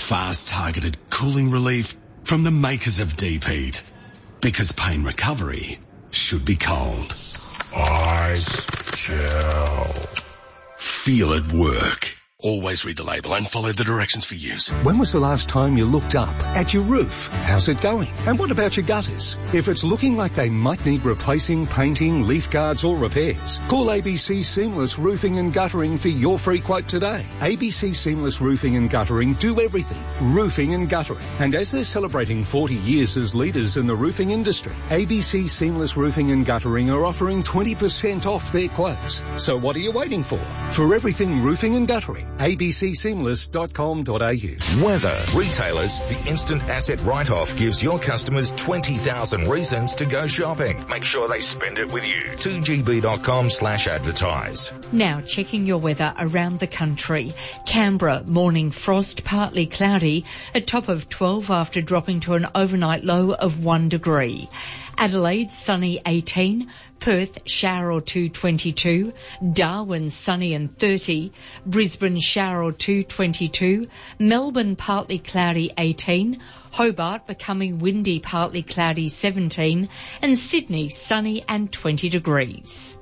fast targeted cooling relief from the makers of Deep Heat. Because pain recovery should be cold. Ice chill. Feel it work. Always read the label and follow the directions for use. When was the last time you looked up at your roof? How's it going? And what about your gutters? If it's looking like they might need replacing, painting, leaf guards or repairs, call ABC Seamless Roofing and Guttering for your free quote today. ABC Seamless Roofing and Guttering do everything. Roofing and guttering. And as they're celebrating 40 years as leaders in the roofing industry, ABC Seamless Roofing and Guttering are offering 20% off their quotes. So what are you waiting for? For everything roofing and guttering, abcseamless.com.au. Weather. Retailers, the instant asset write-off gives your customers 20,000 reasons to go shopping. Make sure they spend it with you. 2gb.com/advertise. Now checking your weather around the country. Canberra, morning frost, partly cloudy, a top of 12 after dropping to an overnight low of 1 degree. Adelaide, sunny 18. Perth, shower or two 22. Darwin, sunny and 30. Brisbane, shower or two 22. Melbourne, partly cloudy 18. Hobart, becoming windy, partly cloudy 17. And Sydney, sunny and 20 degrees.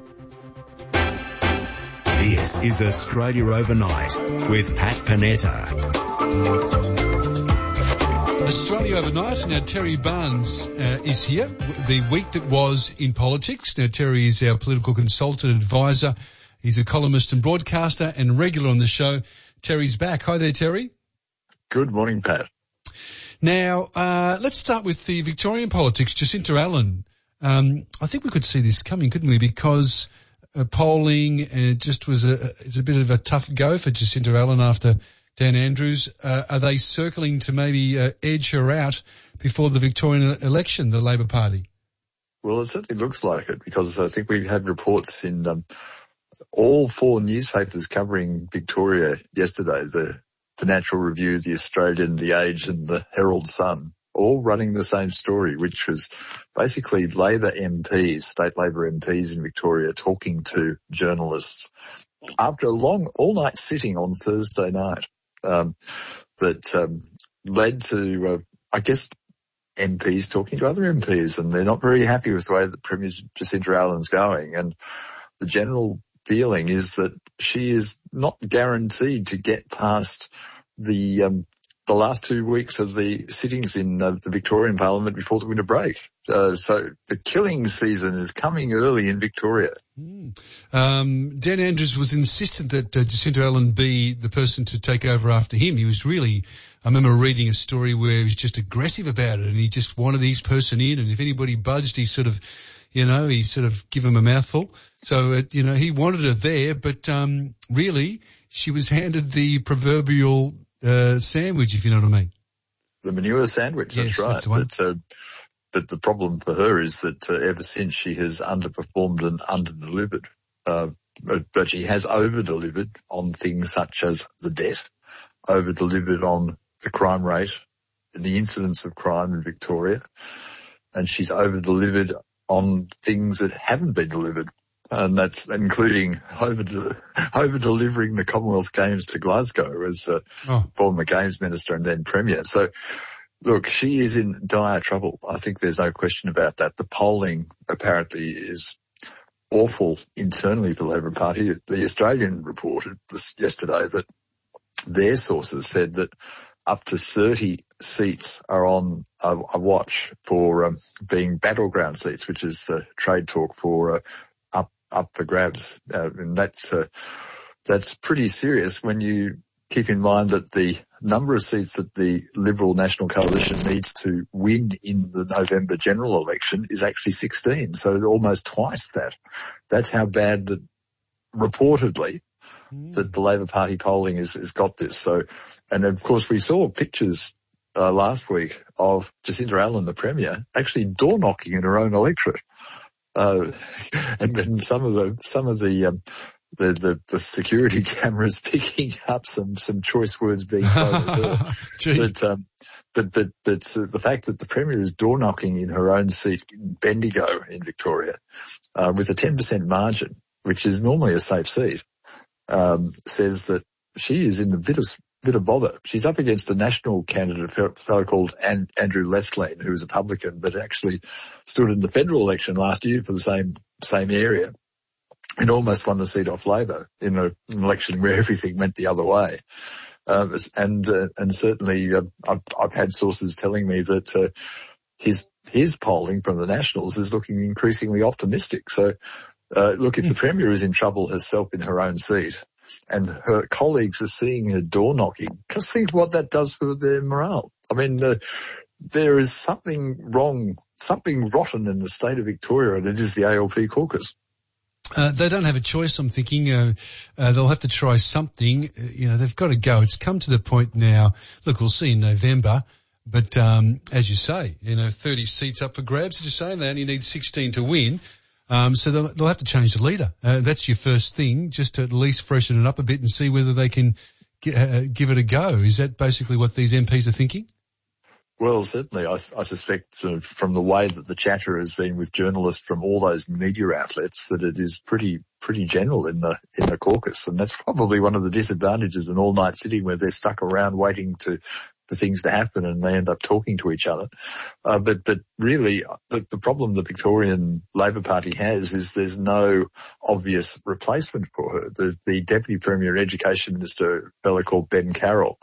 This is Australia Overnight with Pat Panetta. Australia Overnight. Now, Terry Barnes is here. The week that was in politics. Now, Terry is our political consultant advisor. He's a columnist and broadcaster and regular on the show. Terry's back. Hi there, Terry. Good morning, Pat. Now, let's start with the Victorian politics. Jacinta Allen. I think we could see this coming, couldn't we? Because polling, and it just was it's a bit of a tough go for Jacinta Allen after Dan Andrews. Are they circling to maybe edge her out before the Victorian election, the Labor Party? Well, it certainly looks like it, because I think we had reports in all four newspapers covering Victoria yesterday, the Financial Review, the Australian, the Age and the Herald Sun, all running the same story, which was basically Labor MPs, state Labor MPs in Victoria, talking to journalists after a long all-night sitting on Thursday night. That led to, I guess, MPs talking to other MPs, and they're not very happy with the way that Premier Jacinta Allen's going. And the general feeling is that she is not guaranteed to get past the last 2 weeks of the sittings in the Victorian Parliament before the winter break. So the killing season is coming early in Victoria. Dan Andrews was insistent that Jacinta Allen be the person to take over after him. He was really, I remember reading a story where he was just aggressive about it, and he just wanted his person in, and if anybody budged, he sort of give him a mouthful. So, he wanted her there, but really she was handed the proverbial sandwich, if you know what I mean. The manure sandwich, yes, that's right. That's the one. But the problem for her is that ever since she has underperformed and underdelivered, but she has overdelivered on things such as the debt, overdelivered on the crime rate and the incidence of crime in Victoria, and she's overdelivered on things that haven't been delivered. And that's including over-delivering the Commonwealth Games to Glasgow as former Games Minister and then Premier. So, look, she is in dire trouble. I think there's no question about that. The polling apparently is awful internally for the Labor Party. The Australian reported this yesterday that their sources said that up to 30 seats are on a watch for being battleground seats, which is the trade talk for up for grabs. And that's pretty serious when you keep in mind that the number of seats that the Liberal National Coalition needs to win in the November general election is actually 16, so almost twice that. That's how bad that reportedly that the Labor Party polling has got this. So, and of course we saw pictures last week of Jacinta Allen, the Premier, actually door knocking in her own electorate. And some of the security cameras picking up some choice words being thrown at her. But the fact that the Premier is door knocking in her own seat in Bendigo in Victoria, with a 10% margin, which is normally a safe seat, says that she is in a bit of bit of bother. She's up against a national candidate, a fellow called Andrew Lethlean, who was a publican, but actually stood in the federal election last year for the same area and almost won the seat off Labor in an election where everything went the other way. And certainly I've had sources telling me that his polling from the Nationals is looking increasingly optimistic. So, look, if the Premier is in trouble herself in her own seat and her colleagues are seeing her door knocking, just think what that does for their morale. I mean, there is something wrong, something rotten in the state of Victoria, and it is the ALP caucus. They don't have a choice, I'm thinking. They'll have to try something. They've got to go. It's come to the point now. Look, we'll see in November. But as you say, 30 seats up for grabs, as you say, and they only need 16 to win. So they'll have to change the leader. That's your first thing, just to at least freshen it up a bit and see whether they can give it a go. Is that basically what these MPs are thinking? Well, certainly, I suspect from the way that the chatter has been with journalists from all those media outlets that it is pretty general in the caucus, and that's probably one of the disadvantages of an all-night sitting where they're stuck around waiting for things to happen and they end up talking to each other. But really, the problem the Victorian Labor Party has is there's no obvious replacement for her. The Deputy Premier Education Minister, a fellow called Ben Carroll,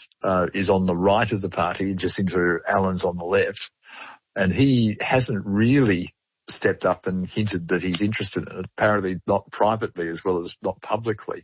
is on the right of the party, Jacinta Allen's on the left, and he hasn't really stepped up and hinted that he's interested in it, apparently not privately as well as not publicly.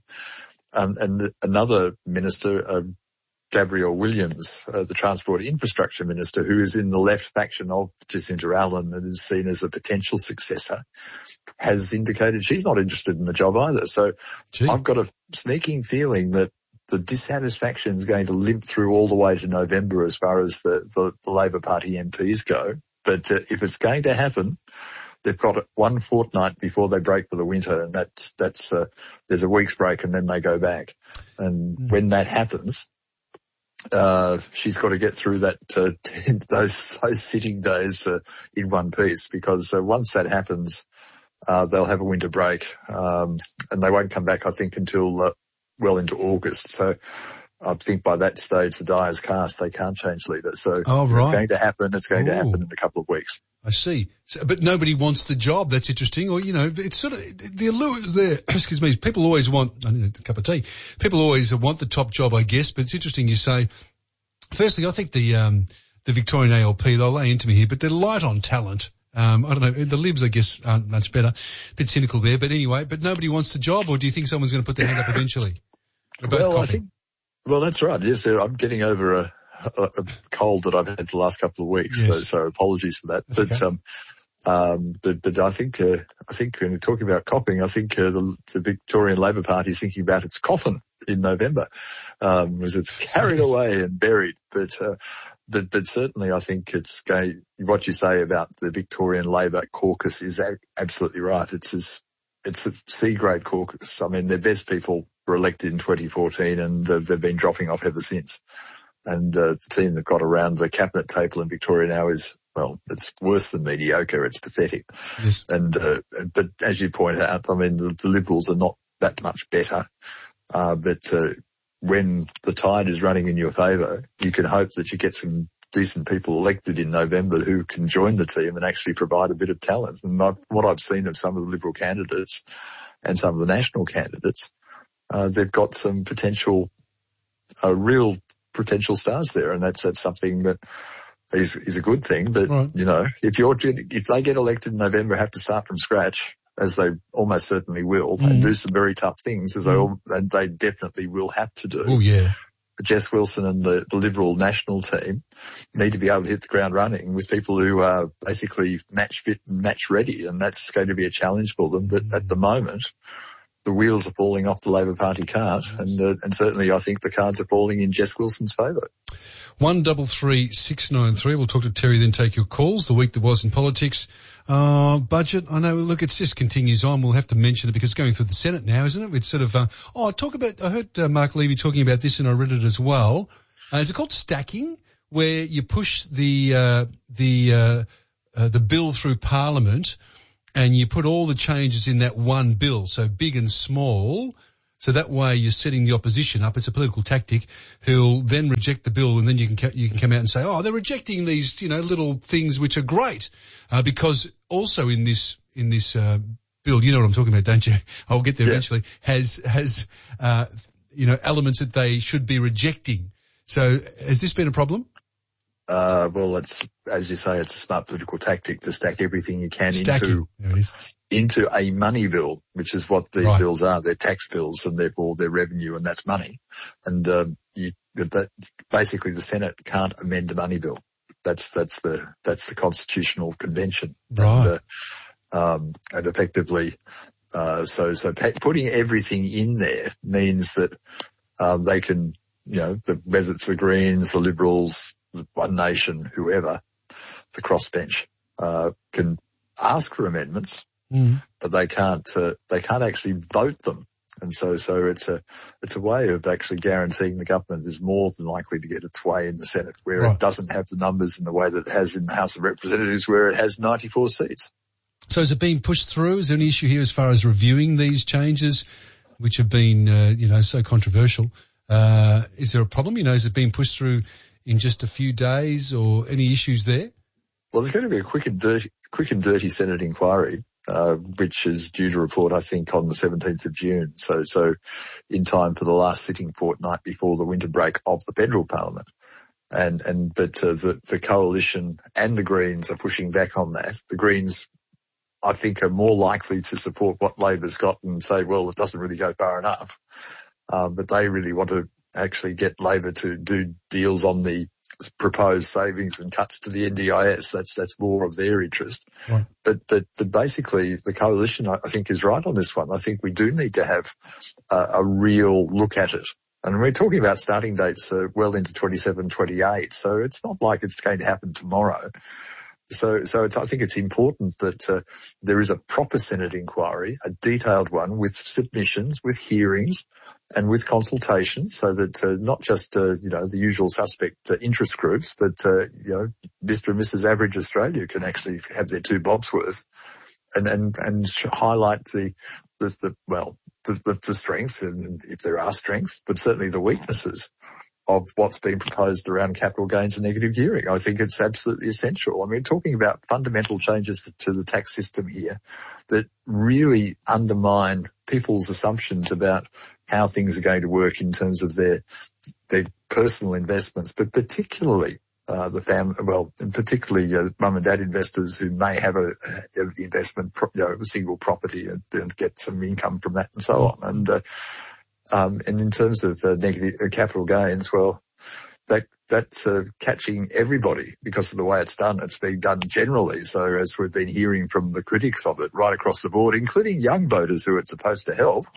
And another minister, Gabrielle Williams, the Transport Infrastructure Minister, who is in the left faction of Jacinta Allen and is seen as a potential successor, has indicated she's not interested in the job either. So I've got a sneaking feeling that the dissatisfaction is going to limp through all the way to November as far as the Labor Party MPs go. But if it's going to happen, they've got one fortnight before they break for the winter, and that's there's a week's break and then they go back. And when that happens, she's got to get through that those sitting days in one piece, because once that happens, they'll have a winter break, and they won't come back, I think, until well into August. So I think by that stage the die is cast. They can't change leader. So It's going to happen. It's going to happen in a couple of weeks. I see. So, but nobody wants the job. That's interesting. Or, it's sort of, the allure is there. Excuse me. People always want, I need a cup of tea. People always want the top job, I guess, but it's interesting you say, firstly, I think the Victorian ALP, they'll lay into me here, but they're light on talent. I don't know, the Libs, I guess, aren't much better. A bit cynical there, but anyway, but nobody wants the job, or do you think someone's going to put their hand up eventually? Well, that's right. Yes, I'm getting over a cold that I've had for the last couple of weeks, yes. so apologies for that. Okay. But I think when we're talking about coughing, I think the Victorian Labor Party is thinking about its coffin in November, as it's carried away and buried. But certainly I think what you say about the Victorian Labor caucus is absolutely right. It's a C-grade caucus. I mean, their best people were elected in 2014 and they've been dropping off ever since. And the team that got around the cabinet table in Victoria now is, well, it's worse than mediocre. It's pathetic. Yes. But as you point out, I mean, the Liberals are not that much better. But when the tide is running in your favour, you can hope that you get some decent people elected in November who can join the team and actually provide a bit of talent. And what I've seen of some of the Liberal candidates and some of the national candidates, they've got some real potential stars there, and that's something that is a good thing. But right. If they get elected in November, have to start from scratch, as they almost certainly will, and do some very tough things, as they definitely will have to do. Oh yeah. Jess Wilson and the Liberal national team need to be able to hit the ground running with people who are basically match fit and match ready, and that's going to be a challenge for them. But at the moment, the wheels are falling off the Labor Party cart, and certainly I think the cards are falling in Jess Wilson's favour. 133693. We'll talk to Terry, then take your calls. The week that was in politics. Budget. I know, look, it just continues on. We'll have to mention it because it's going through the Senate now, isn't it? It's sort of, I heard Mark Levy talking about this and I read it as well. Is it called stacking, where you push the bill through Parliament and you put all the changes in that one bill, so big and small, So that way you're setting the opposition up. It's a political tactic. Who'll then reject the bill, and then you can come out and say, oh, they're rejecting these, little things which are great. Because also in this bill, you know what I'm talking about, don't you? I'll get there eventually. Has elements that they should be rejecting. So has this been a problem? Well, it's, as you say, it's a smart political tactic to stack everything you can into a money bill, which is what these bills are. They're tax bills, and therefore they're revenue, and that's money. And basically the Senate can't amend a money bill. That's the constitutional convention. Right. And effectively, so putting everything in there means that they can, whether it's the Greens, the Liberals, One Nation, whoever, the crossbench, can ask for amendments, but they can't actually vote them. And so it's a way of actually guaranteeing the government is more than likely to get its way in the Senate, where it doesn't have the numbers in the way that it has in the House of Representatives, where it has 94 seats. So is it being pushed through? Is there any issue here as far as reviewing these changes, which have been, so controversial? Is there a problem? Is it being pushed through in just a few days, or any issues there? Well, there's going to be a quick and dirty Senate inquiry, which is due to report, I think, on the 17th of June. So in time for the last sitting fortnight before the winter break of the federal parliament. But the coalition and the Greens are pushing back on that. The Greens, I think, are more likely to support what Labor's got and say, well, it doesn't really go far enough. But they really want to actually get Labor to do deals on the proposed savings and cuts to the NDIS. That's more of their interest. Right. But basically the coalition, I think, is right on this one. I think we do need to have a real look at it. And we're talking about starting dates well into 27, 28. So it's not like it's going to happen tomorrow. So I think it's important that there is a proper Senate inquiry, a detailed one with submissions, with hearings, and with consultation, so that not just the usual suspect interest groups, but Mr. and Mrs. Average Australia can actually have their two bobs worth, and highlight the strengths, and if there are strengths, but certainly the weaknesses of what's been proposed around capital gains and negative gearing. I think it's absolutely essential. I mean, talking about fundamental changes to the tax system here that really undermine people's assumptions about how things are going to work in terms of their personal investments, but particularly particularly mum and dad investors who may have a investment, a single property and get some income from that and so on. And in terms of negative capital gains, well, that's catching everybody because of the way it's done. It's being done generally. So as we've been hearing from the critics of it right across the board, including young voters who it's supposed to help,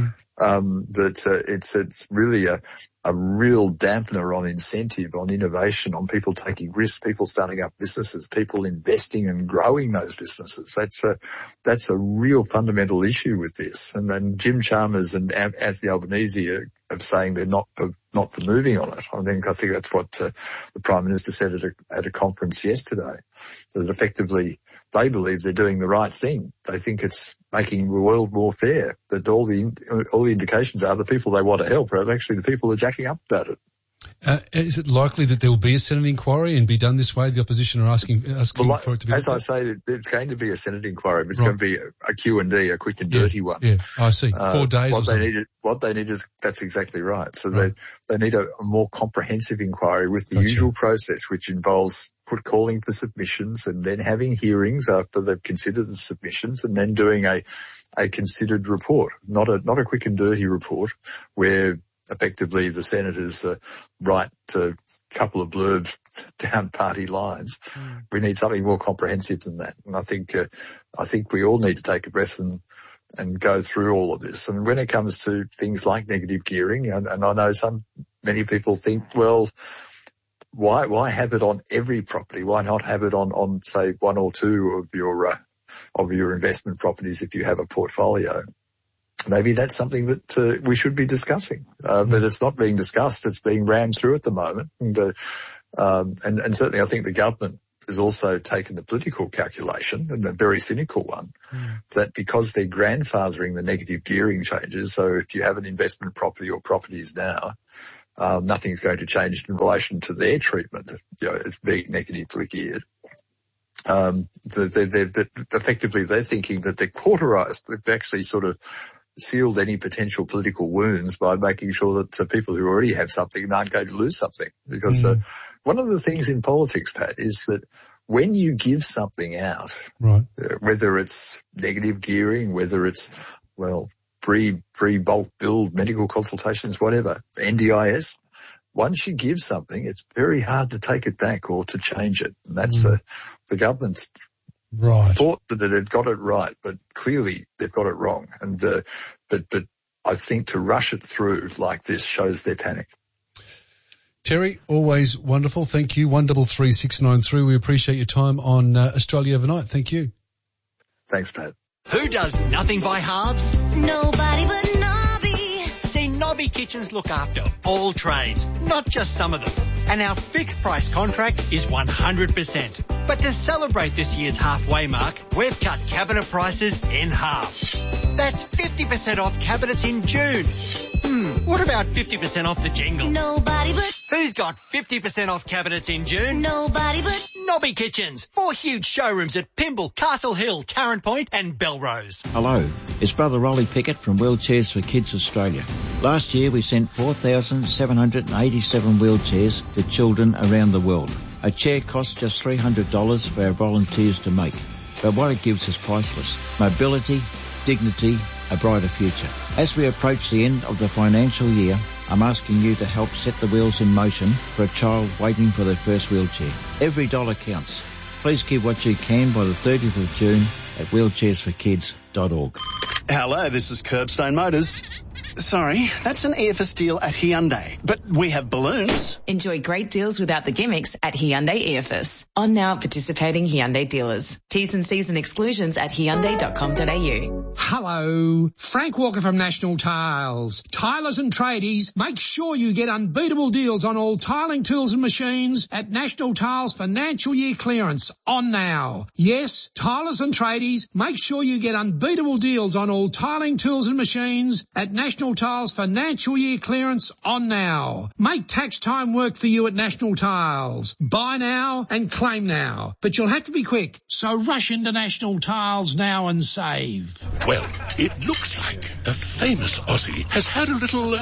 it's really a real dampener on incentive, on innovation, on people taking risks, people starting up businesses, people investing and growing those businesses. That's a real fundamental issue with this. And then Jim Chalmers and Anthony Albanese are saying they're not for moving on it. I think that's what the Prime Minister said at a conference yesterday, that effectively they believe they're doing the right thing. They think it's making the world more fair, that all the indications are the people they want to help are actually the people who are jacking up about it. Is it likely that there will be a Senate inquiry and be done this way? The opposition are asking for it to be. As I say, it's going to be a Senate inquiry, but it's going to be a Q&D, a quick and dirty one. Yeah, I see. 4 days. What they need is, that's exactly right. So they need a more comprehensive inquiry with the usual process, which involves calling for submissions and then having hearings after they've considered the submissions, and then doing a considered report, not a quick and dirty report where effectively the senators write a couple of blurbs down party lines. We need something more comprehensive than that. And I think we all need to take a breath and go through all of this. And when it comes to things like negative gearing, and I know many people think, well, why have it on every property? Why not have it on say one or two of your investment properties if you have a portfolio? Maybe that's something that we should be discussing, but it's not being discussed. It's being rammed through at the moment, and certainly I think the government has also taken the political calculation, and a very cynical one, that because they're grandfathering the negative gearing changes, so if you have an investment property or properties now, nothing's going to change in relation to their treatment, it's being negatively geared. Effectively, they're thinking that they're cauterized. They've actually sort of sealed any potential political wounds by making sure that people who already have something aren't going to lose something. Because one of the things in politics, Pat, is that when you give something out, right, whether it's negative gearing, whether it's, pre-bulk build, medical consultations, whatever, NDIS, once you give something, it's very hard to take it back or to change it. And that's the government's thought that it had got it right, but clearly they've got it wrong. And but I think to rush it through like this shows their panic. Terry, always wonderful. Thank you. 133693. We appreciate your time on Australia Overnight. Thank you. Thanks, Pat. Who does nothing by halves? Nobody but Nobby. See, Nobby Kitchens look after all trades, not just some of them. And our fixed price contract is 100%. But to celebrate this year's halfway mark, we've cut cabinet prices in half. That's 50% off cabinets in June. What about 50% off the jingle? Nobody but... Who's got 50% off cabinets in June? Nobody but... Nobby Kitchens. 4 huge showrooms at Pymble, Castle Hill, Tarrant Point and Belrose. Hello, it's Brother Rolly Pickett from Wheelchairs for Kids Australia. Last year we sent 4,787 wheelchairs to children around the world. A chair costs just $300 for our volunteers to make. But what it gives is priceless. Mobility, dignity, a brighter future. As we approach the end of the financial year, I'm asking you to help set the wheels in motion for a child waiting for their first wheelchair. Every dollar counts. Please give what you can by the 30th of June at wheelchairsforkids.org. Hello, this is Curbstone Motors. Sorry, that's an EFS deal at Hyundai, but we have balloons. Enjoy great deals without the gimmicks at Hyundai EFS. On now participating Hyundai dealers. T's and C's and exclusions at Hyundai.com.au. Hello, Frank Walker from National Tiles. Tilers and tradies, make sure you get unbeatable deals on all tiling tools and machines at National Tiles Financial Year Clearance. On now. Yes, tilers and tradies, make sure you get unbeatable deals on all tiling tools and machines at National Tiles Financial Year Clearance. On now. Make tax time work for you at National Tiles. Buy now and claim now. But you'll have to be quick, so rush into National Tiles now and save. Well, it looks like a famous Aussie has had a little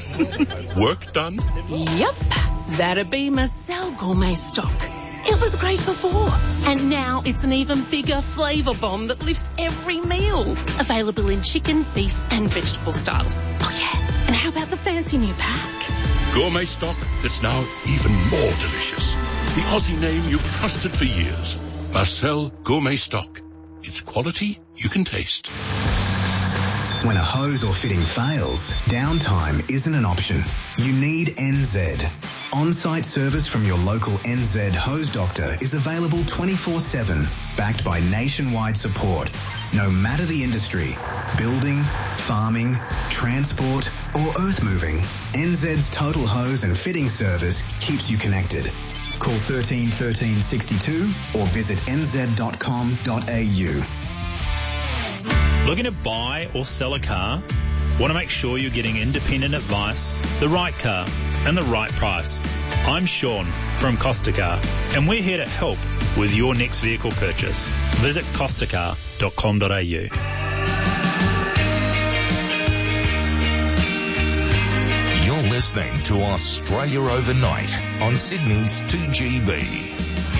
work done. Yep, that'd be Marcel Gourmet Stock. It was great before, and now it's an even bigger flavour bomb that lifts every meal. Available in chicken, beef and vegetable styles. Oh yeah, and how about the fancy new pack? Gourmet stock that's now even more delicious. The Aussie name you've trusted for years. Marcel Gourmet Stock. It's quality you can taste. When a hose or fitting fails, downtime isn't an option. You need NZ. On-site service from your local NZ hose doctor is available 24/7, backed by nationwide support. No matter the industry, building, farming, transport or earth moving, NZ's total hose and fitting service keeps you connected. Call 13 13 62 or visit nz.com.au. Looking to buy or sell a car? Want to make sure you're getting independent advice, the right car, and the right price? I'm Sean from Costa Car, and we're here to help with your next vehicle purchase. Visit costacar.com.au. You're listening to Australia Overnight on Sydney's 2GB.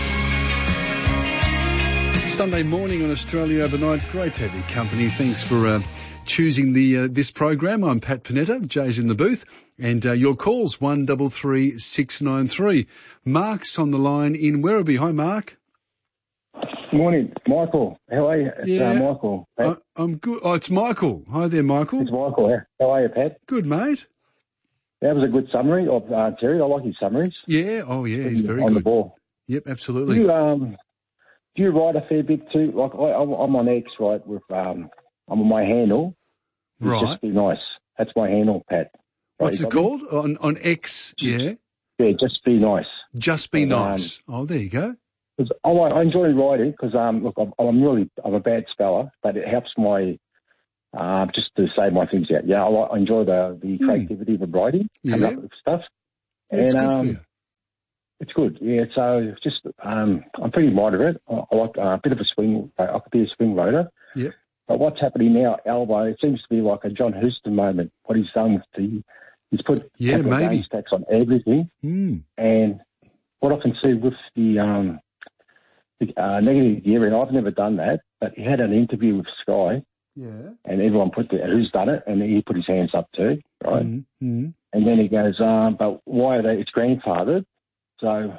Sunday morning on Australia Overnight. Great to have your company. Thanks for choosing this program. I'm Pat Panetta. Jay's in the booth. And your calls, 133693. Mark's on the line in Werribee. Hi, Mark. Morning, Michael. How are you? It's Michael. I'm good. Oh, it's Michael. Hi there, Michael. It's Michael. How are you, Pat? Good, mate. That was a good summary of Terry. I like his summaries. Yeah. Oh, yeah. He's very good. On the ball. Yep, absolutely. Do you write a fair bit too? Like I'm on X, right? With I'm on my handle. Right. Just be nice. That's my handle, Pat. What's it called? On X? Yeah. Yeah. Just be nice. Just be nice. Oh, there you go. 'Cause I enjoy writing because, look, I'm a bad speller, but it helps my, just to say my things out. Yeah, I enjoy the creativity of writing, coming up with stuff. Yeah, it's good for you. It's good, yeah. So just, I'm pretty moderate. I like a bit of a swing. I could be a swing writer. Yep. But what's happening now, Albo, it seems to be like a John Houston moment. What he's done with he's put capital gains tax on everything. And what I can see with the negative gearing, I've never done that, but he had an interview with Sky. Yeah. And everyone put who's done it, and he put his hands up too, right? And then he goes, but why are they? It's grandfathered. So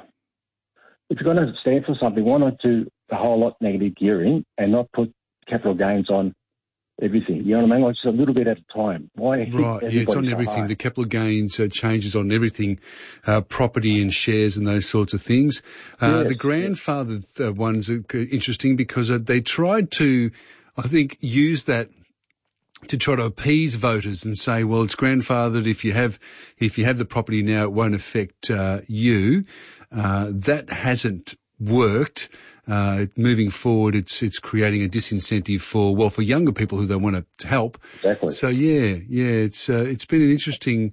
if you're going to stand for something, why not do the whole lot negative gearing and not put capital gains on everything? You know what I mean? Like just a little bit at a time. Why? Right, yeah, it's on everything. The capital gains changes on everything, property and shares and those sorts of things. The grandfather ones are interesting because they tried to, I think, use that to try to appease voters and say, well, it's grandfathered. If you have the property now, it won't affect you. That hasn't worked. Moving forward, it's creating a disincentive for younger people who don't want to help. Exactly. So it's been an interesting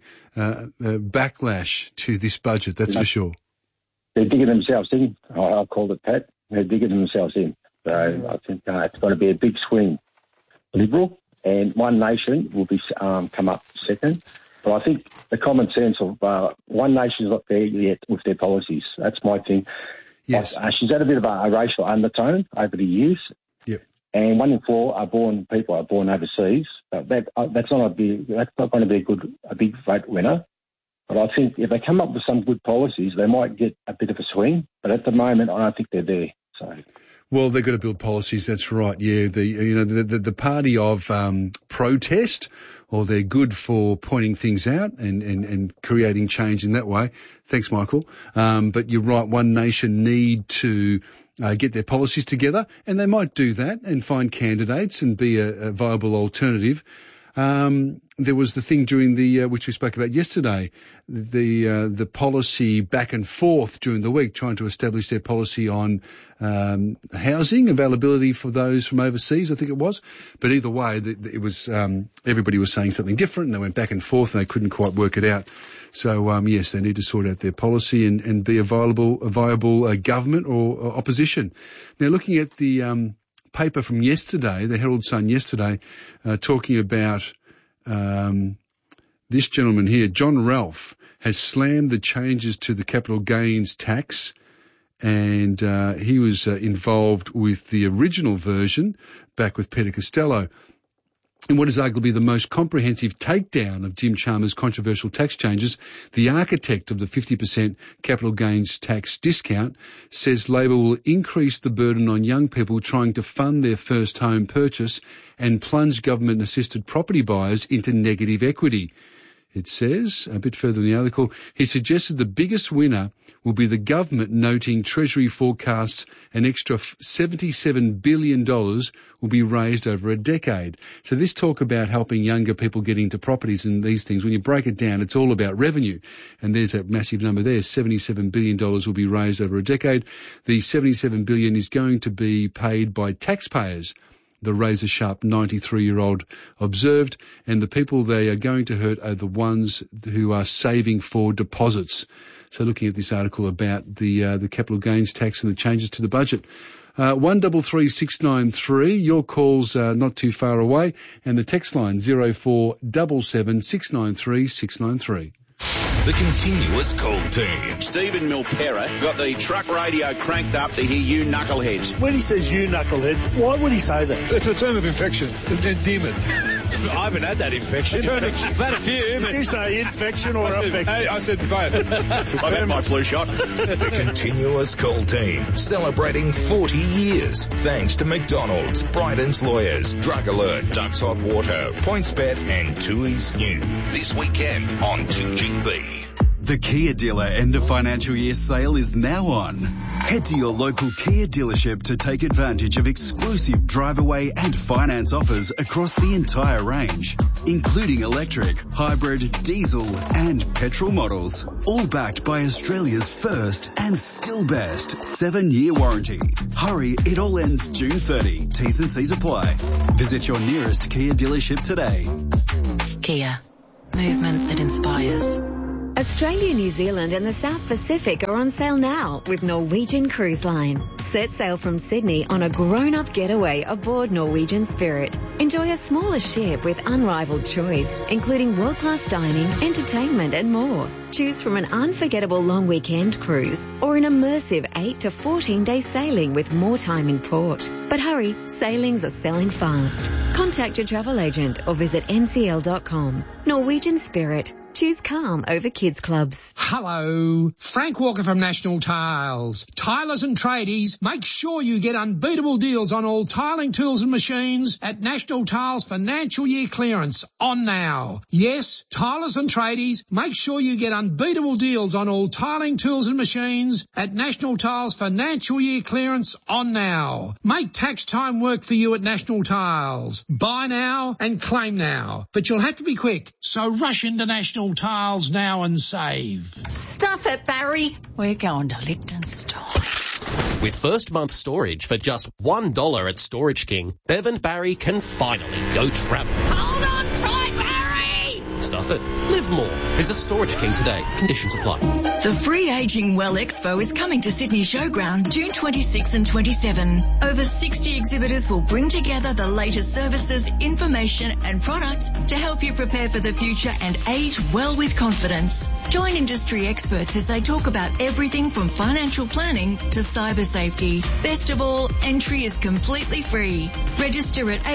backlash to this budget. That's for sure. They're digging themselves in. I called it, Pat. They're digging themselves in. So I think it's going to be a big swing. Liberal and One Nation will be come up second. But I think the common sense of One Nation's not there yet with their policies. That's my thing. Yes. She's had a bit of a racial undertone over the years. Yep. And 1 in 4 people are born overseas. That's not going to be a big vote winner. But I think if they come up with some good policies, they might get a bit of a swing. But at the moment, I don't think they're there. So. Well, they've got to build policies. That's right. Yeah, the party of protest, or they're good for pointing things out and creating change in that way. Thanks, Michael. But you're right. One Nation need to get their policies together, and they might do that and find candidates and be a viable alternative. There was the thing during which we spoke about yesterday, the policy back and forth during the week, trying to establish their policy on housing availability for those from overseas, I think it was. But either way, it was everybody was saying something different, and they went back and forth, and they couldn't quite work it out. So yes, they need to sort out their policy and be a viable government or opposition. Now, looking at the paper from yesterday, the Herald Sun yesterday, talking about this gentleman here, John Ralph, has slammed the changes to the capital gains tax, and he was involved with the original version back with Peter Costello. In what is arguably the most comprehensive takedown of Jim Chalmers' controversial tax changes, the architect of the 50% capital gains tax discount says Labor will increase the burden on young people trying to fund their first home purchase and plunge government-assisted property buyers into negative equity. It says, a bit further in the article, he suggested the biggest winner will be the government, noting Treasury forecasts an extra $77 billion will be raised over a decade. So this talk about helping younger people get into properties and these things, when you break it down, it's all about revenue. And there's a massive number there. $77 billion will be raised over a decade. The $77 billion is going to be paid by taxpayers, the razor-sharp 93-year-old observed, and the people they are going to hurt are the ones who are saving for deposits. So looking at this article about the capital gains tax and the changes to the budget. 133693, your calls not too far away, and the text line 0477 693 693. The continuous call team. Stephen Milpera got the truck radio cranked up to hear you knuckleheads. When he says you knuckleheads, why would he say that? It's a term of infection, endearment. I haven't had that infection. I've had a few, but... Did you say infection or affection? Hey, I said both. I've had my flu shot. The continuous call team, celebrating 40 years. Thanks to McDonald's, Bryden's Lawyers, Drug Alert, Ducks Hot Water, PointsBet and Tui's New. This weekend on 2GB. The Kia dealer end of financial year sale is now on. Head to your local Kia dealership to take advantage of exclusive drive away and finance offers across the entire range, including electric, hybrid, diesel and petrol models, all backed by Australia's first and still best 7-year warranty. Hurry, it all ends June 30. T's and C's apply. Visit your nearest Kia dealership today. Kia. Movement that inspires. Australia, New Zealand and the South Pacific are on sale now with Norwegian Cruise Line. Set sail from Sydney on a grown-up getaway aboard Norwegian Spirit. Enjoy a smaller ship with unrivaled choice, including world-class dining, entertainment and more. Choose from an unforgettable long weekend cruise or an immersive 8 to 14-day sailing with more time in port. But hurry, sailings are selling fast. Contact your travel agent or visit ncl.com. Norwegian Spirit. Choose calm over kids clubs. Hello, Frank Walker from National Tiles. Tilers and tradies, make sure you get unbeatable deals on all tiling tools and machines at National Tiles Financial Year Clearance on now. Yes, tilers and tradies, make sure you get unbeatable deals on all tiling tools and machines at National Tiles Financial Year Clearance on now. Make tax time work for you at National Tiles. Buy now and claim now. But you'll have to be quick, so rush into National Tiles now and save. Stuff it, Barry. We're going to Lichtenstein. With first month storage for just $1 at Storage King, Bev and Barry can finally go travel. Hold on tight, Barry! Stuff it. Live more. Visit Storage King today. Conditions apply. The Free Aging Well Expo is coming to Sydney Showground June 26 and 27. Over 60 exhibitors will bring together the latest services, information and products to help you prepare for the future and age well with confidence. Join industry experts as they talk about everything from financial planning to cyber safety. Best of all, entry is completely free. Register at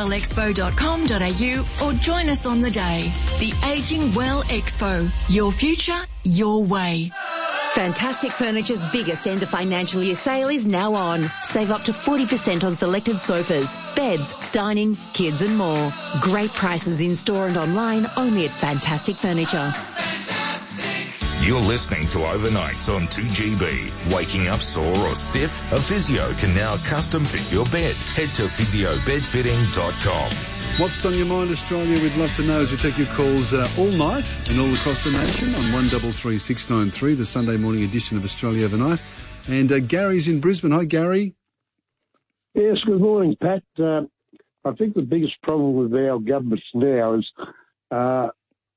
agingwellexpo.com.au or join us on the day. The Aging Well Expo. Your future, your way. Fantastic Furniture's biggest end of financial year sale is now on. Save up to 40% on selected sofas, beds, dining, kids and more. Great prices in store and online only at Fantastic Furniture. You're listening to Overnights on 2GB. Waking up sore or stiff? A physio can now custom fit your bed. Head to physiobedfitting.com. What's on your mind, Australia? We'd love to know as we take your calls all night and all across the nation on 133693, the Sunday morning edition of Australia Overnight. And Gary's in Brisbane. Hi, Gary. Yes, good morning, Pat. I think the biggest problem with our governments now is I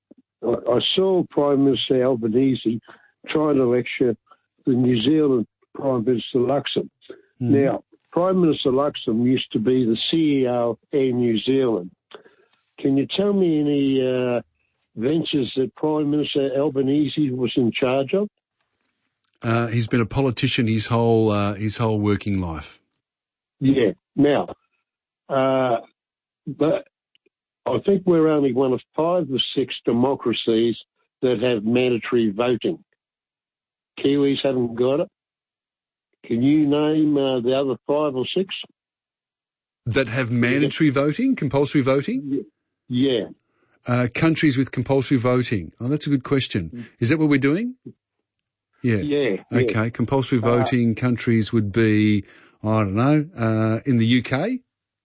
saw Prime Minister Albanese trying to lecture the New Zealand Prime Minister Luxon. Now, Prime Minister Luxon used to be the CEO of Air New Zealand. Can you tell me any ventures that Prime Minister Albanese was in charge of? He's been a politician his whole working life. Yeah. Now, but I think we're only one of 5 or 6 democracies that have mandatory voting. Kiwis haven't got it. Can you name the other 5 or 6? That have mandatory voting, compulsory voting? Yeah. Countries with compulsory voting. Oh, that's a good question. Is that what we're doing? Yeah. Yeah. Okay. Compulsory voting countries would be, I don't know, in the UK?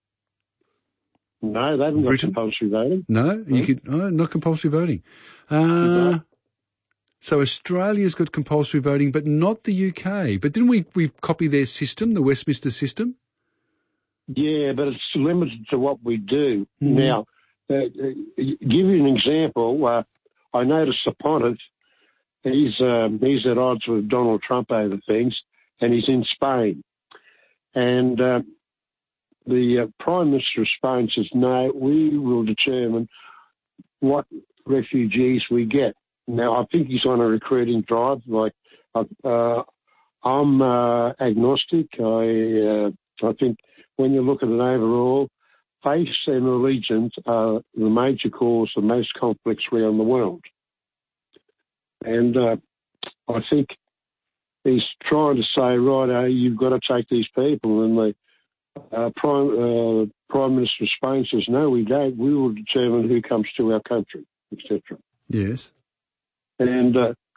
No, they haven't got compulsory voting. No? You could, not compulsory voting. No. So Australia's got compulsory voting, but not the UK. But didn't we copy their system, the Westminster system? Yeah, but it's limited to what we do. Now, give you an example. I noticed opponent, he's at odds with Donald Trump over things, and he's in Spain. And the Prime Minister of Spain says, no, we will determine what refugees we get. Now, I think he's on a recruiting drive. Like, I'm agnostic. I think when you look at it overall, faith and religions are the major cause of most conflicts around the world. And I think he's trying to say, right, you've got to take these people. And the Prime Minister of Spain says, no, we don't. We will determine who comes to our country, etc. Yes. And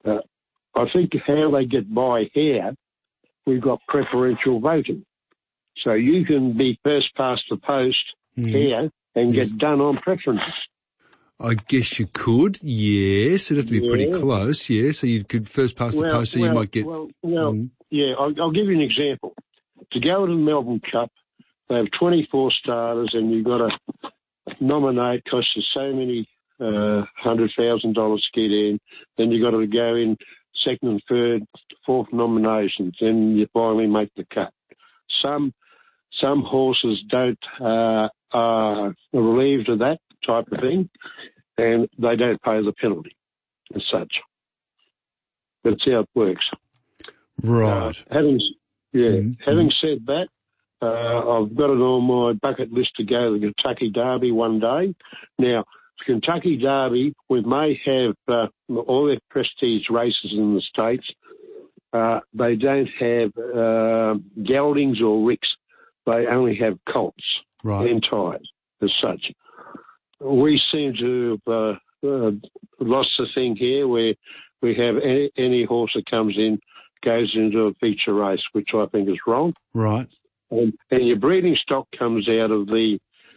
I think how they get by here, we've got preferential voting. So you can be first past the post here and get done on preferences. I guess you could, yes. It'd have to be pretty close, yeah. So you could first past the post, so you might get... Yeah, I'll give you an example. To go to the Melbourne Cup, they have 24 starters and you've got to nominate, costs you so many $100,000 to get in. Then you've got to go in second and third, fourth nominations, then you finally make the cut. Some horses are relieved of that type of thing, and they don't pay the penalty as such. That's how it works. Right. Having said that, I've got it on my bucket list to go to the Kentucky Derby one day. Now, the Kentucky Derby, we may have all their prestige races in the States. They don't have geldings or ricks. They only have colts and ties as such. We seem to have lost the thing here where we have any horse that comes in goes into a feature race, which I think is wrong. Right. And your breeding stock comes out of the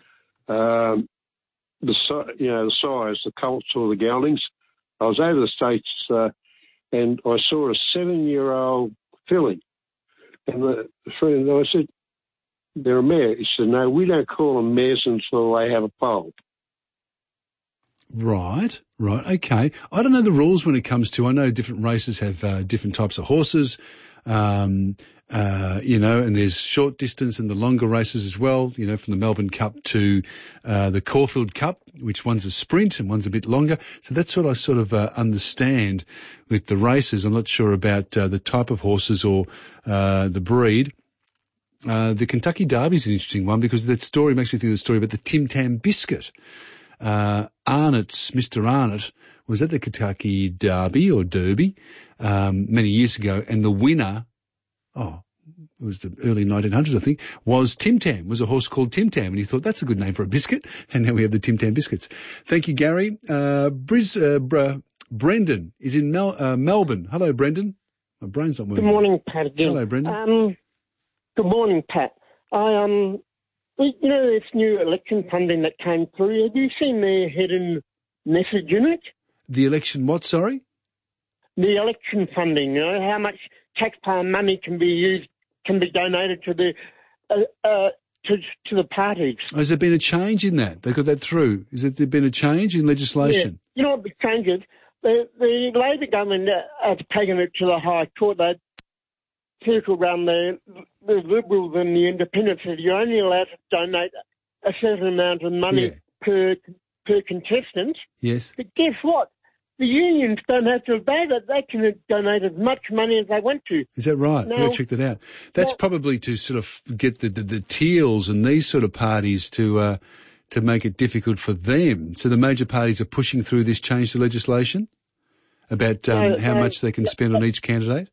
sires, the colts or the geldings. I was over the States and I saw a 7-year-old filly. And I said, they're a mare. He said, no, we don't call them mares until they have a foal. Right, okay. I don't know the rules when it comes to, I know different races have different types of horses, and there's short distance and the longer races as well, from the Melbourne Cup to the Caulfield Cup, which one's a sprint and one's a bit longer. So that's what I sort of understand with the races. I'm not sure about the type of horses or the breed. The Kentucky Derby is an interesting one because that story makes me think of the story about the Tim Tam biscuit. Mr. Arnott was at the Kentucky Derby or Derby many years ago, and the winner, it was the early 1900s, I think, was Tim Tam, was a horse called Tim Tam, and he thought that's a good name for a biscuit, and now we have the Tim Tam biscuits. Thank you, Gary. Brendan is in Melbourne. Hello, Brendan. My brain's not working. Good morning, Pat, again. Hello, Brendan. Good morning, Pat. This new election funding that came through, have you seen their hidden message in it? The election what, sorry? The election funding, how much taxpayer money can be donated to the parties. Has there been a change in that? They got that through. Has there been a change in legislation? Yeah. You know what the change is? The Labor government has taken it to the High Court. They circled around the Liberals and the Independents that you're only allowed to donate a certain amount of money per contestant. Yes. But guess what? The unions don't have to obey that. They can donate as much money as they want to. Is that right? Now, check that out. That's probably to sort of get the Teals and these sort of parties to make it difficult for them. So the major parties are pushing through this change to legislation about how much they can spend on each candidate?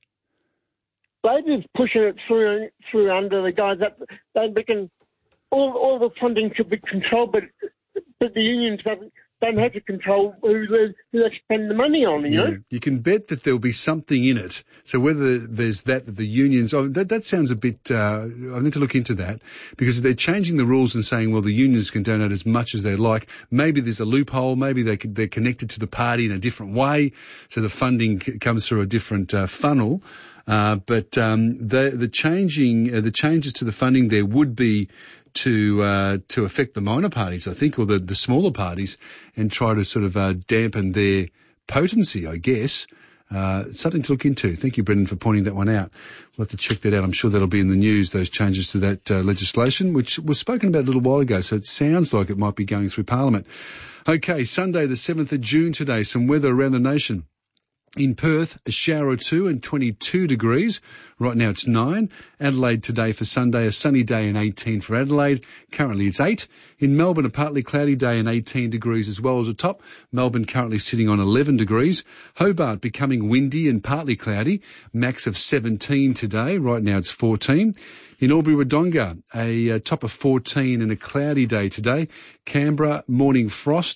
Labor's pushing it through under the guys that they reckon all the funding should be controlled, but the unions don't have to control who they spend the money on, you know? You can bet that there'll be something in it. So whether there's that the unions, that sounds a bit, I need to look into that because they're changing the rules and saying, well, the unions can donate as much as they like. Maybe there's a loophole. Maybe they're connected to the party in a different way. So the funding comes through a different funnel. But the changes to the funding there would be to affect the minor parties, I think, or the smaller parties, and try to sort of dampen their potency, I guess. Something to look into. Thank you, Brendan, for pointing that one out. We'll have to check that out. I'm sure that'll be in the news, those changes to that legislation, which was spoken about a little while ago, so it sounds like it might be going through Parliament. Okay, Sunday the 7th of June today, some weather around the nation. In Perth, a shower or two and 22 degrees. Right now it's 9. Adelaide today for Sunday, a sunny day and 18 for Adelaide. Currently it's 8. In Melbourne, a partly cloudy day and 18 degrees as well as a top. Melbourne currently sitting on 11 degrees. Hobart becoming windy and partly cloudy. Max of 17 today. Right now it's 14. In Albury-Wodonga, a top of 14 and a cloudy day today. Canberra, morning frost.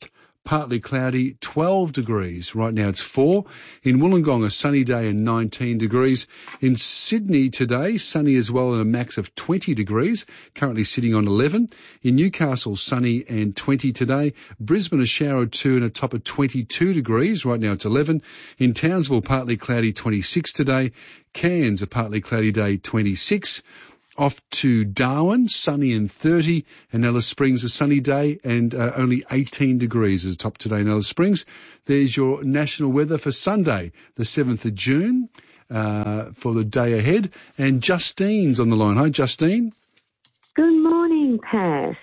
partly cloudy, 12 degrees. Right now it's 4. In Wollongong, a sunny day and 19 degrees. In Sydney today, sunny as well and a max of 20 degrees, currently sitting on 11. In Newcastle, sunny and 20 today. Brisbane, a shower or two and a top of 22 degrees. Right now it's 11. In Townsville, partly cloudy, 26 today. Cairns, a partly cloudy day, 26. Off to Darwin, sunny and 30, and Alice Springs, a sunny day and only 18 degrees as top today in Alice Springs. There's your national weather for Sunday, the 7th of June, for the day ahead. And Justine's on the line. Hi, Justine. Good morning, Pat.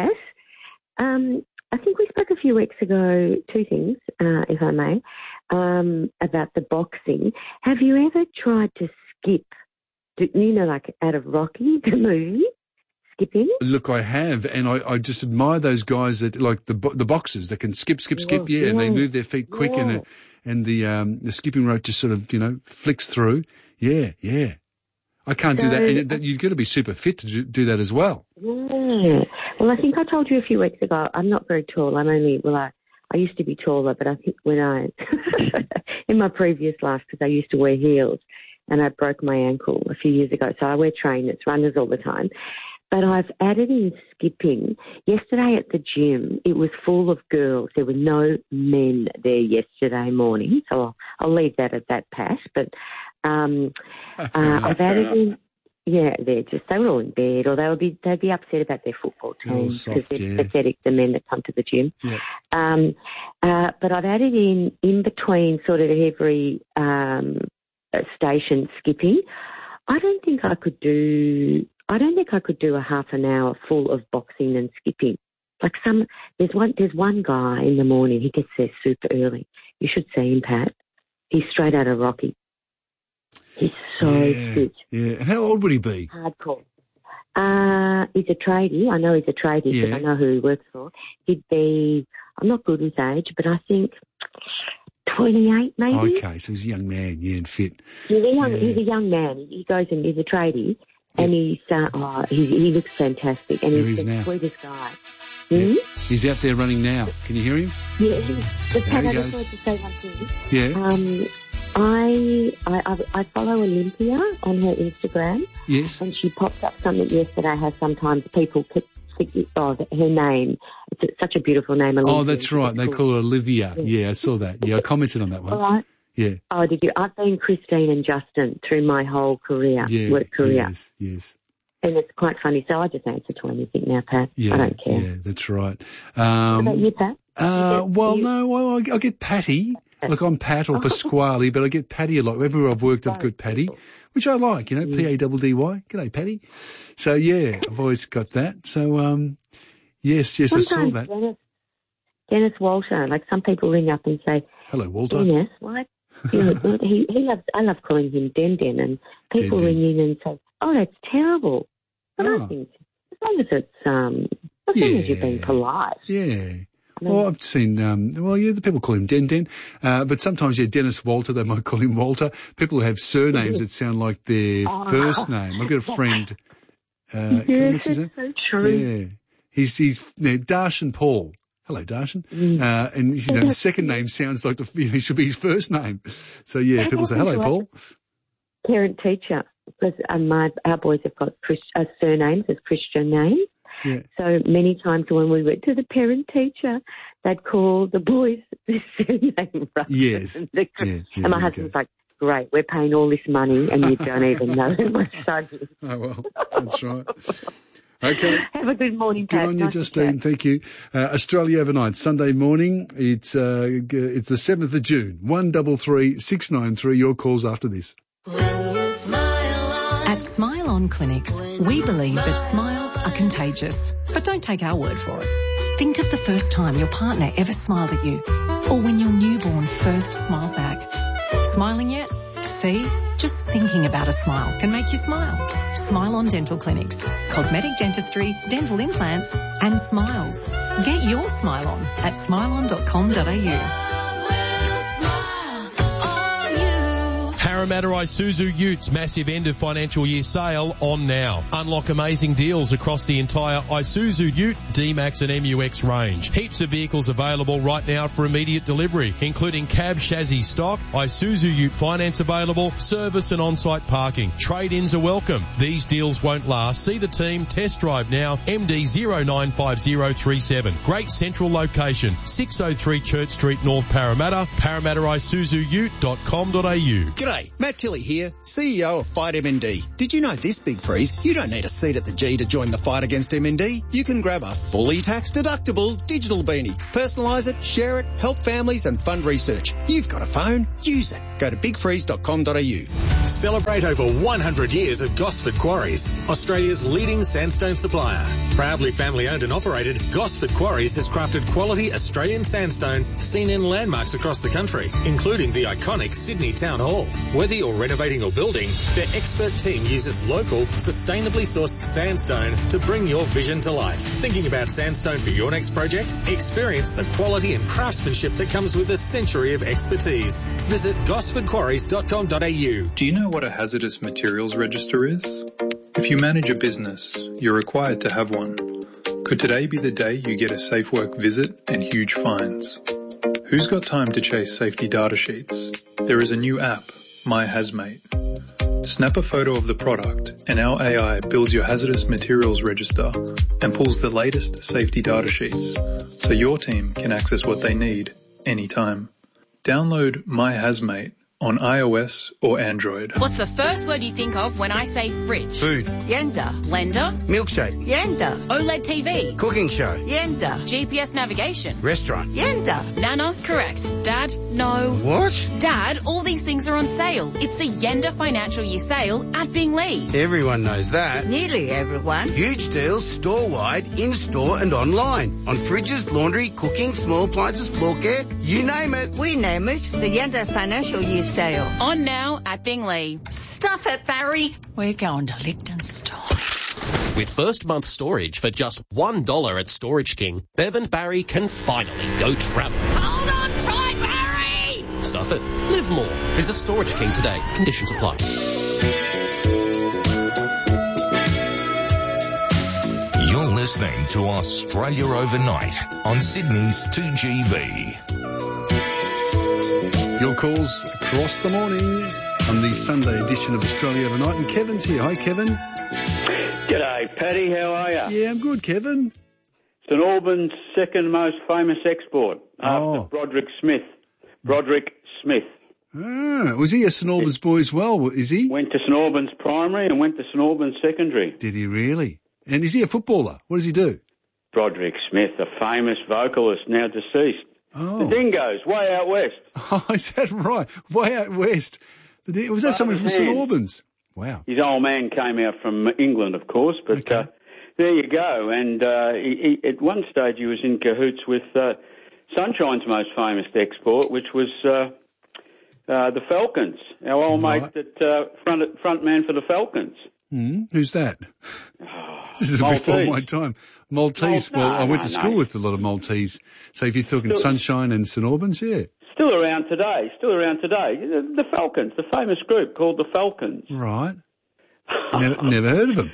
I think we spoke a few weeks ago, two things, if I may, about the boxing. Have you ever tried to skip? You know, like out of Rocky, the movie, skipping? Look, I have, and I just admire those guys that, like the boxers that can skip, yeah, and they move their feet quick, and the skipping rope just sort of, flicks through. Yeah. I can't do that, and you've got to be super fit to do that as well. Yeah. Well, I think I told you a few weeks ago, I'm not very tall. I used to be taller, but I think in my previous life, because I used to wear heels, and I broke my ankle a few years ago. So I wear trainers, runners all the time. But I've added in skipping. Yesterday at the gym, it was full of girls. There were no men there yesterday morning. So I'll leave that at that, Pat. But I've added in, they were all in bed, or they'd be upset about their football team because they're pathetic, the men that come to the gym. Yeah. But I've added in between sort of every station skipping. I don't think I could do a half an hour full of boxing and skipping. Like there's one guy in the morning, he gets there super early. You should see him, Pat. He's straight out of Rocky. He's so fit. Yeah. And how old would he be? Hardcore. He's a tradie. I know he's a tradie because I know who he works for. He'd be, I'm not good with age, but I think 28 maybe. Okay, so he's a young man, and fit. He's a young man. He goes and he's a tradie, and he looks fantastic, and he's the sweetest guy. Yeah. He's out there running now. Can you hear him? Yeah. Pat, I just wanted to say one thing. Yeah. I follow Olympia on her Instagram. Yes. And she popped up something yesterday how sometimes people her name. It's such a beautiful name. Olympia. Oh, that's right. They call her Olivia. Yeah, I saw that. Yeah, I commented on that one. All right. Yeah. Oh, did you? I've been Christine and Justin through my whole work career. Yes. And it's quite funny. So I just answer to anything now, Pat. Yeah, I don't care. Yeah, that's right. What about you, Pat? No, I get Patty. Look, I'm Pat or Pasquale, but I get Patty a lot. Everywhere I've worked, I've got Patty, which I like, Paddy. G'day, Patty. So, yeah, I've always got that. So, yes, sometimes I saw that. Dennis Walter, like some people ring up and say, hello, Walter. Dennis, what? I love calling him Den, and people ring in and say, oh, that's terrible. But I think, as long as it's, as long as you're being polite. Yeah. Well, I've seen, the people call him Den, but sometimes, Dennis Walter, they might call him Walter. People who have surnames that sound like their first name. I've got a friend, yes, it's so true. Yeah. He's Darshan Paul. Hello, Darshan. And, the second name sounds like it should be his first name. So, people say, hello, Paul. Parent teacher, because our boys have got surnames as Christian names. Yeah. So many times when we went to the parent teacher, they'd call the boys the surname right. Yes. And my husband's like, great, we're paying all this money and you don't even know who my son is. Oh, well, that's right. Okay. Have a good morning, Pat. Good on you, Justine. Thank you. Australia overnight, Sunday morning. It's the 7th of June. 133 693. Your calls after this. At Smile On Clinics, we believe that smiles are contagious. But don't take our word for it. Think of the first time your partner ever smiled at you, or when your newborn first smiled back. Smiling yet? See? Just thinking about a smile can make you smile. Smile On Dental Clinics. Cosmetic dentistry, dental implants, and smiles. Get your smile on at smileon.com.au. Parramatta Isuzu Utes massive end of financial year sale on now. Unlock amazing deals across the entire Isuzu Ute, D-Max and MUX range. Heaps of vehicles available right now for immediate delivery, including cab chassis stock, Isuzu Ute finance available, service and on-site parking. Trade-ins are welcome. These deals won't last. See the team, test drive now, MD095037. Great central location, 603 Church Street, North Parramatta, parramattaisuzuute.com.au. G'day, Matt Tilley here, CEO of Fight MND. Did you know this, Big Freeze? You don't need a seat at the G to join the fight against MND. You can grab a fully tax-deductible digital beanie, personalise it, share it, help families and fund research. You've got a phone, use it. Go to bigfreeze.com.au. Celebrate over 100 years at Gosford Quarries, Australia's leading sandstone supplier. Proudly family owned and operated, Gosford Quarries has crafted quality Australian sandstone seen in landmarks across the country, including the iconic Sydney Town Hall. Whether you're renovating or building, their expert team uses local, sustainably sourced sandstone to bring your vision to life. Thinking about sandstone for your next project? Experience the quality and craftsmanship that comes with a century of expertise. Visit gosfordquarries.com.au. Do you know what a hazardous materials register is? If you manage a business, you're required to have one. Could today be the day you get a Safe Work visit and huge fines? Who's got time to chase safety data sheets? There is a new app, My Hazmate. Snap a photo of the product and our AI builds your hazardous materials register and pulls the latest safety data sheets so your team can access what they need anytime. Download My Hazmate on iOS or Android. What's the first word you think of when I say fridge? Food. Yenda. Blender. Milkshake. Yenda. OLED TV. Cooking show. Yenda. GPS navigation. Restaurant. Yenda. Nana. Correct. Dad. No. What? Dad, all these things are on sale. It's the Yenda Financial Year Sale at Binglee. Everyone knows that. Nearly everyone. Huge deals store-wide, in-store and online. On fridges, laundry, cooking, small appliances, floor care, you name it. We name it the Yenda Financial Year Sale. On now at Binglee. Stuff it, Barry. We're going to Liechtenstein. With first month storage for just $1 at Storage King, Bev and Barry can finally go travel. Hold on tight, Barry! Stuff it. Live more. Visit Storage King today. Conditions apply. You're listening to Australia Overnight on Sydney's 2GB. Your calls across the morning on the Sunday edition of Australia Overnight. And Kevin's here. Hi, Kevin. G'day, Paddy. How are you? Yeah, I'm good, Kevin. St Albans' second most famous export after Broderick Smith. Broderick Smith. Was he a St Albans boy as well, is he? Went to St Albans Primary and went to St Albans Secondary. Did he really? And is he a footballer? What does he do? Broderick Smith, a famous vocalist, now deceased. Oh. The Dingoes, way out west. Oh, is that right? Way out west. Was that someone from St Albans? Wow. His old man came out from England, of course, but there you go. And he, at one stage he was in cahoots with Sunshine's most famous export, which was the Falcons. Our old mate that front man for the Falcons. Who's that? This is Maltese. Before my time. Maltese. I went to school with a lot of Maltese. So if you're talking Sunshine and St Albans, yeah. Still around today. The Falcons, the famous group called the Falcons. Right. Never heard of them.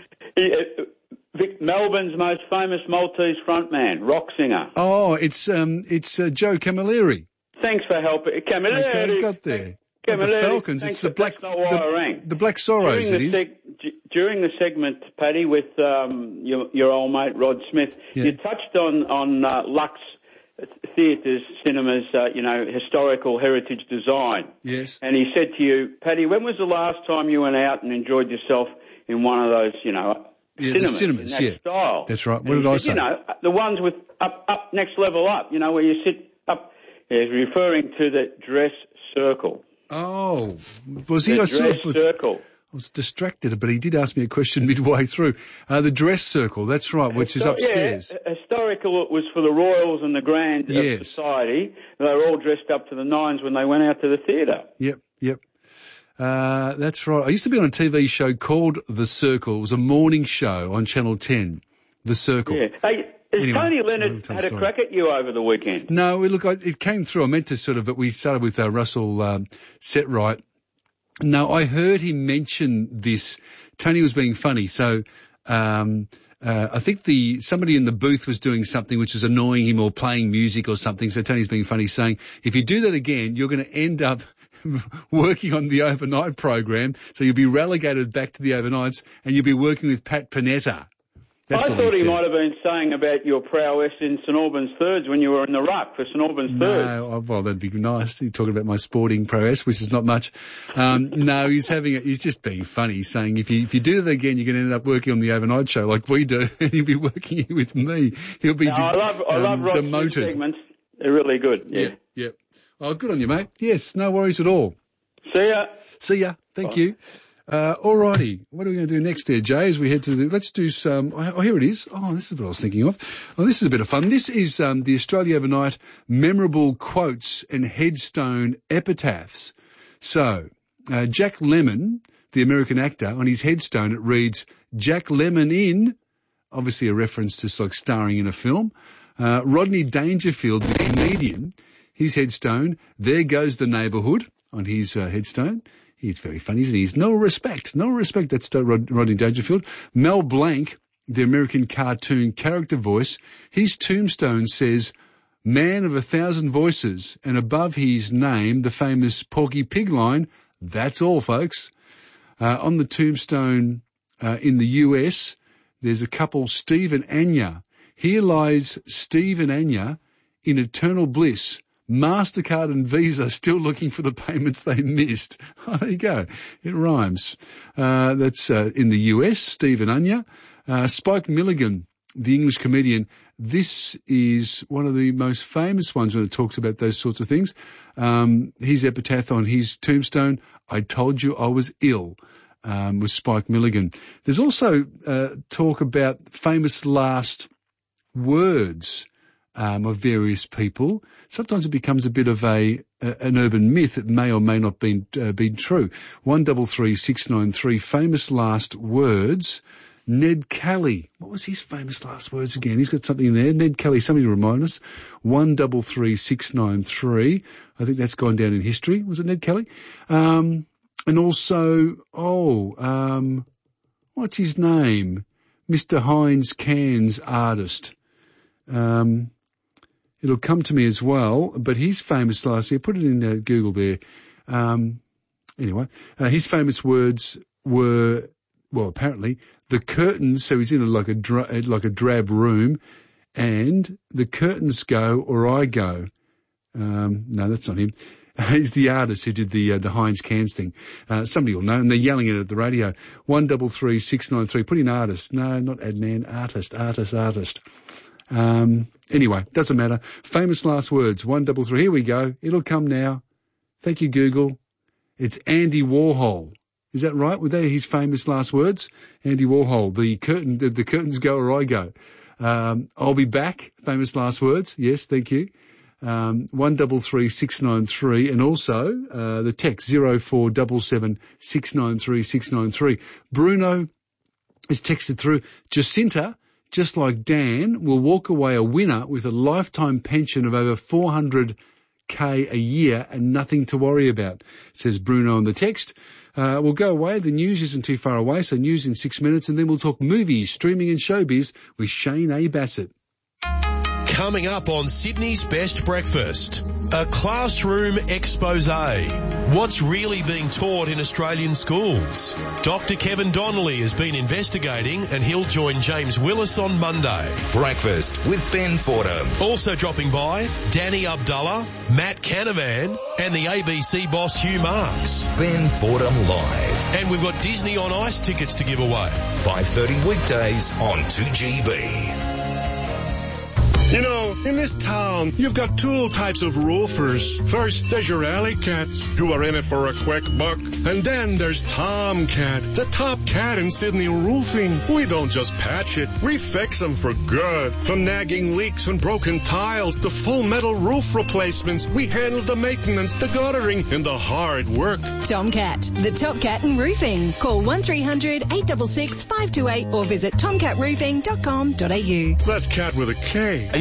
Melbourne's most famous Maltese frontman, rock singer. Oh, it's Joe Camilleri. Thanks for helping. Camilleri. Okay, got there. Camilleri. The Falcons. It's the Black. That's not why I rang. The Black Sorrows. During the segment, Paddy, with your old mate Rod Smith, you touched on Lux Theatres, cinemas, historical heritage design. Yes. And he said to you, Paddy, when was the last time you went out and enjoyed yourself in one of those, cinemas in that style? That's right. What did I say? The ones with up next level up, where you sit up. He's referring to the Dress Circle. Oh, was he? The Dress Circle. I was distracted, but he did ask me a question midway through. The Dress Circle, that's right, which is upstairs. Yeah, historical, it was for the royals and the grand of society. They were all dressed up to the nines when they went out to the theatre. Yep. That's right. I used to be on a TV show called The Circle. It was a morning show on Channel 10, The Circle. Yeah. Hey, Tony Leonard had a crack at you over the weekend? No, look, it came through. I meant to but we started with Russell Setright. No, I heard him mention this. Tony was being funny. So, I think somebody in the booth was doing something which was annoying him or playing music or something. So Tony's being funny, saying, if you do that again, you're going to end up working on the overnight program. So you'll be relegated back to the overnights and you'll be working with Pat Panetta. I thought he might have been saying about your prowess in St Albans Thirds when you were in the ruck for St Albans Thirds. No, well, that'd be nice. He's talking about my sporting prowess, which is not much. No, he's just being funny. He's saying if you do that again, you're going to end up working on the overnight show like we do, and he'll be working here with me. He'll be I love Rod's demoted. Segments. They're really good. Yeah. Oh, good on you, mate. Yes, no worries at all. See ya. Thank you. All righty. What are we going to do next there, Jay, as we head to let's do some, here it is. Oh, this is what I was thinking of. Oh, this is a bit of fun. This is, the Australia Overnight memorable quotes and headstone epitaphs. So, Jack Lemmon, the American actor, on his headstone, it reads, Jack Lemmon in, obviously a reference to like starring in a film. Rodney Dangerfield, the comedian, his headstone, there goes the neighbourhood on his headstone. He's very funny, isn't he? He's no respect. That's Rodney Dangerfield. Mel Blanc, the American cartoon character voice, his tombstone says, man of 1,000 voices, and above his name, the famous Porky Pig line, that's all, folks. On the tombstone in the US, there's a couple, Steve and Anya. Here lies Steve and Anya in eternal bliss. MasterCard and Visa still looking for the payments they missed. Oh, there you go. It rhymes. That's in the US, Steve and Anya. Spike Milligan, the English comedian, this is one of the most famous ones when it talks about those sorts of things. His epitaph on his tombstone, I told you I was ill, with Spike Milligan. There's also talk about famous last words of various people. Sometimes it becomes a bit of an urban myth. It may or may not be true. 133693, famous last words. Ned Kelly. What was his famous last words again? He's got something in there. Ned Kelly, somebody to remind us. 133693. I think that's gone down in history. Was it Ned Kelly? And also, what's his name? Mr. Heinz Cairns, artist. It'll come to me as well, but his famous last year, put it in Google there. Anyway, his famous words were, well, apparently, the curtains, so he's in like a drab room, and the curtains go or I go. No, that's not him. He's the artist who did the Heinz Cairns thing. Somebody will know, and they're yelling it at the radio. 133693, put in artist. No, not adman, artist. Anyway, doesn't matter. Famous last words, 133. Here we go. It'll come now. Thank you, Google. It's Andy Warhol. Is that right? Were they his famous last words? Andy Warhol. The curtains go or I go. I'll be back. Famous last words. Yes, thank you. 133693, and also the text 0477 693 693. Bruno is texted through. Jacinta, just like Dan, will walk away a winner with a lifetime pension of over 400k a year and nothing to worry about, says Bruno on the text. We'll go away. The news isn't too far away, so news in 6 minutes, and then we'll talk movies, streaming and showbiz with Shane A. Bassett. Coming up on Sydney's Best Breakfast, a classroom expose. What's really being taught in Australian schools? Dr. Kevin Donnelly has been investigating, and he'll join James Willis on Monday. Breakfast with Ben Fordham. Also dropping by, Danny Abdullah, Matt Canavan, and the ABC boss Hugh Marks. Ben Fordham Live. And we've got Disney on Ice tickets to give away. 5:30 weekdays on 2GB. You know, in this town, you've got two types of roofers. First, there's your alley cats, who are in it for a quick buck. And then there's Tomcat, the top cat in Sydney roofing. We don't just patch it, we fix them for good. From nagging leaks and broken tiles to full metal roof replacements, we handle the maintenance, the guttering, and the hard work. Tomcat, the top cat in roofing. Call 1300 866 528 or visit tomcatroofing.com.au. That's cat with a K.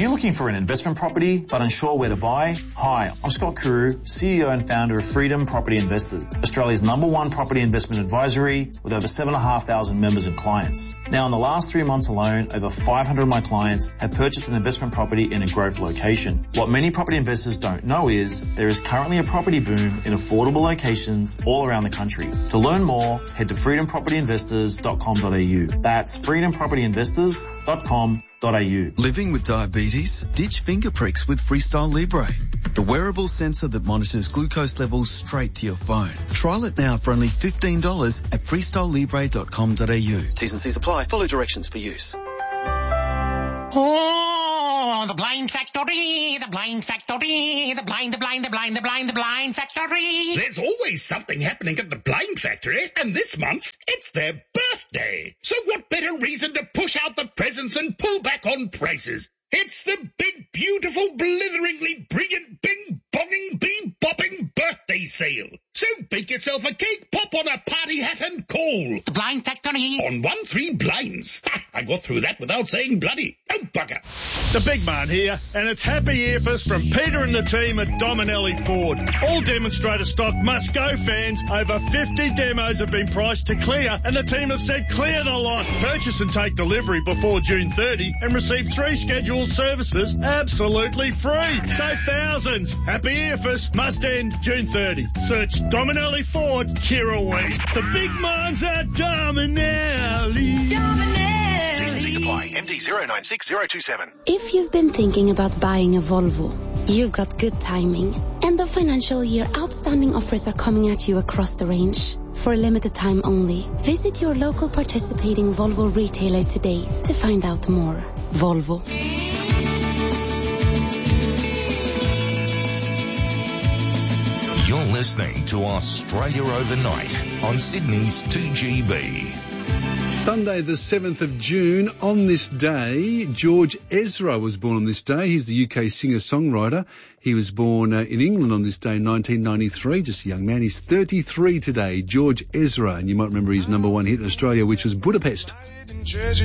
you looking for an investment property but unsure where to buy? Hi, I'm Scott Carew, CEO and founder of Freedom Property Investors, Australia's #1 property investment advisory with over 7,500 members and clients. Now, in the last 3 months alone, over 500 of my clients have purchased an investment property in a growth location. What many property investors don't know is there is currently a property boom in affordable locations all around the country. To learn more, head to freedompropertyinvestors.com.au. That's freedompropertyinvestors.com.au. Living with diabetes? Ditch finger pricks with Freestyle Libre, the wearable sensor that monitors glucose levels straight to your phone. Trial it now for only $15 at freestylelibre.com.au. T's and C's apply. Follow directions for use. Oh, the blind factory, the blind factory, the blind factory. There's always something happening at the blind factory, and this month it's their birthday. So what better reason to push out the presents and pull back on prices? It's the big, beautiful, blitheringly brilliant, bing-bonging, bee-bopping birthday sale. So bake yourself a cake, pop on a party hat and call. The Blind Factory. On 13 Blinds. Ha, I got through that without saying bloody. Oh, bugger. The big man here, and it's happy earfest from Peter and the team at Dominelli Ford. All demonstrator stock must go, fans. Over 50 demos have been priced to clear, and the team have said clear the lot. Purchase and take delivery before June 30 and receive 3 scheduled services absolutely free. So thousands. Happy earfest must end June 30. Search Dominelli Ford, Kirrawee. The big man's at Dominelli. T's and C's apply. MD 096027. If you've been thinking about buying a Volvo, you've got good timing. End of financial year outstanding offers are coming at you across the range. For a limited time only, visit your local participating Volvo retailer today to find out more. Volvo. You're listening to Australia Overnight on Sydney's 2GB. Sunday the 7th of June. On this day, George Ezra was born on this day. He's the UK singer-songwriter. He was born in England on this day in 1993, just a young man. He's 33 today, George Ezra. And you might remember his #1 hit in Australia, which was Budapest.